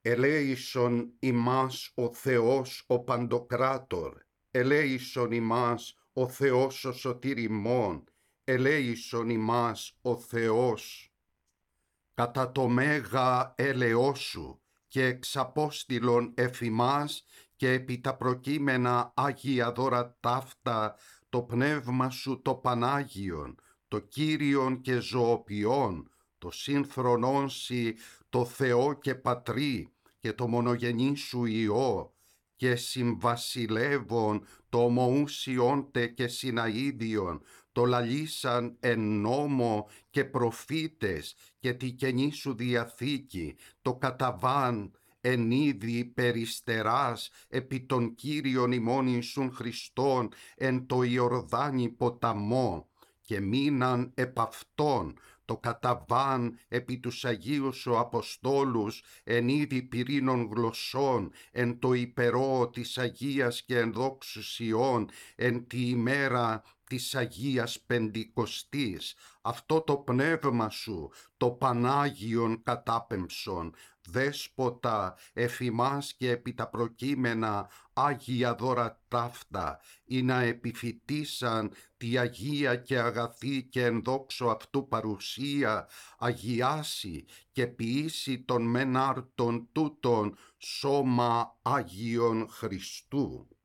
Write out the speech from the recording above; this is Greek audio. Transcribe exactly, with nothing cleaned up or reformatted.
Ελέησον ημάς ο Θεός ο Παντοκράτορ, ελέησον ημάς ο Θεός ο σωτήρ ημών, ελέησον ημάς ο Θεός. Κατά το μέγα έλεος σου και εξαπόστηλον εφ' ημάς και επί τα προκείμενα Άγια δώρα ταύτα, το πνεύμα σου το Πανάγιον, το Κύριον και ζωοποιών, το σύνθρονόν σοι, το Θεό και Πατρί και το μονογενή σου Υιό, και συμβασιλεύων το ομοούσιον τε και συναΐδιον, το λαλήσαν εν νόμο και προφήτες και τη καινή σου διαθήκη, το καταβάν εν είδη περιστεράς επί των Κύριων ημών Ιησούν Χριστόν εν το Ιορδάνη ποταμό, και μείναν επ' αυτόν το καταβάν επί τους Αγίους σου Αποστόλους εν είδη πυρήνων γλωσσών, εν το υπερό της Αγίας και ενδόξους Ιών, εν τη ημέρα της Αγίας Πεντηκοστής. Αυτό το πνεύμα σου το Πανάγιον κατάπεμψον, Δέσποτα εφ' ημάς και επί τα προκείμενα Άγια δώρα ταύτα, ή να επιφυτίσαν τη Αγία και αγαθή και ενδόξω αυτού παρουσία, αγιάσει και ποιήσει των μεν άρτων τούτων σώμα Άγιον Χριστού.